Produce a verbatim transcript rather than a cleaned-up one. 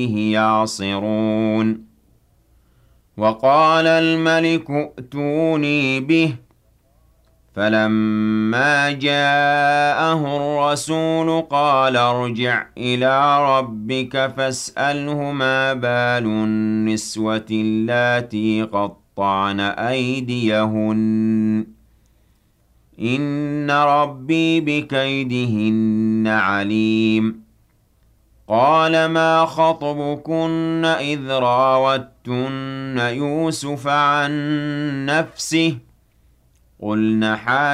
يعصرون وقال الملك ائتوني به فلما جاءه الرسول قال ارجع إلى ربك فاسأله ما بال النسوة اللاتي قطعن أيديهن إن ربي بكيدهن عليم قال ما خطبكن إذ راوتن يوسف عن نفسه قلن حاجة